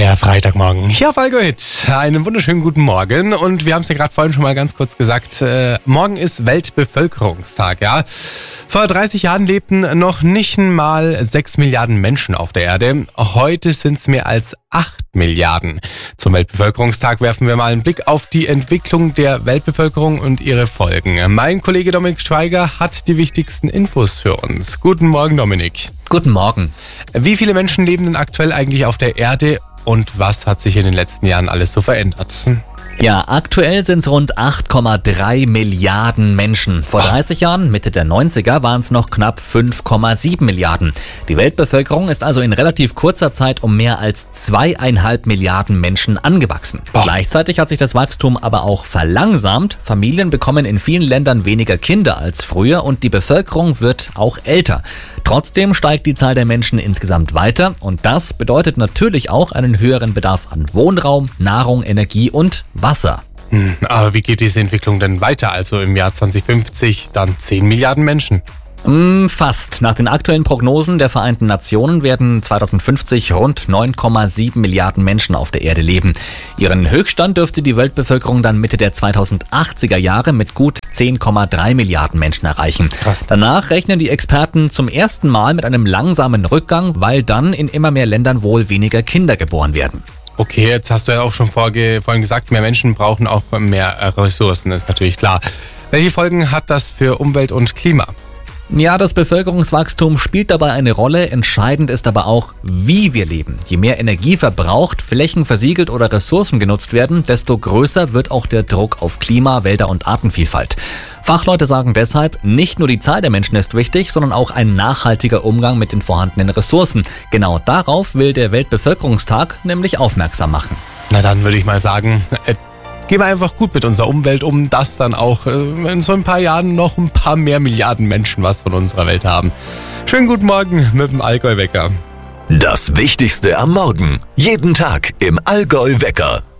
Der Freitagmorgen hier auf Allgäu Hit. Einen wunderschönen guten Morgen. Und wir haben es ja gerade vorhin schon mal ganz kurz gesagt, morgen ist Weltbevölkerungstag, ja. Vor 30 Jahren lebten noch nicht mal 6 Milliarden Menschen auf der Erde. Heute sind es mehr als 8 Milliarden. Zum Weltbevölkerungstag werfen wir mal einen Blick auf die Entwicklung der Weltbevölkerung und ihre Folgen. Mein Kollege Dominik Schweiger hat die wichtigsten Infos für uns. Guten Morgen, Dominik. Guten Morgen. Wie viele Menschen leben denn aktuell eigentlich auf der Erde und was hat sich in den letzten Jahren alles so verändert? Ja, aktuell sind es rund 8,3 Milliarden Menschen. Vor 30 Jahren, Mitte der 90er, waren es noch knapp 5,7 Milliarden. Die Weltbevölkerung ist also in relativ kurzer Zeit um mehr als 2,5 Milliarden Menschen angewachsen. Gleichzeitig hat sich das Wachstum aber auch verlangsamt. Familien bekommen in vielen Ländern weniger Kinder als früher und die Bevölkerung wird auch älter. Trotzdem steigt die Zahl der Menschen insgesamt weiter und das bedeutet natürlich auch einen höheren Bedarf an Wohnraum, Nahrung, Energie und Wasser. Aber wie geht diese Entwicklung denn weiter? Also im Jahr 2050 dann 10 Milliarden Menschen. Fast. Nach den aktuellen Prognosen der Vereinten Nationen werden 2050 rund 9,7 Milliarden Menschen auf der Erde leben. Ihren Höchststand dürfte die Weltbevölkerung dann Mitte der 2080er Jahre mit gut 10,3 Milliarden Menschen erreichen. Krass. Danach rechnen die Experten zum ersten Mal mit einem langsamen Rückgang, weil dann in immer mehr Ländern wohl weniger Kinder geboren werden. Okay, jetzt hast du ja auch schon vorhin gesagt, mehr Menschen brauchen auch mehr Ressourcen, ist natürlich klar. Welche Folgen hat das für Umwelt und Klima? Ja, das Bevölkerungswachstum spielt dabei eine Rolle. Entscheidend ist aber auch, wie wir leben. Je mehr Energie verbraucht, Flächen versiegelt oder Ressourcen genutzt werden, desto größer wird auch der Druck auf Klima, Wälder und Artenvielfalt. Fachleute sagen deshalb, nicht nur die Zahl der Menschen ist wichtig, sondern auch ein nachhaltiger Umgang mit den vorhandenen Ressourcen. Genau darauf will der Weltbevölkerungstag nämlich aufmerksam machen. Na dann würde ich mal sagen, gehen wir einfach gut mit unserer Umwelt um, dass dann auch in so ein paar Jahren noch ein paar mehr Milliarden Menschen was von unserer Welt haben. Schönen guten Morgen mit dem Allgäu Wecker. Das Wichtigste am Morgen. Jeden Tag im Allgäu Wecker.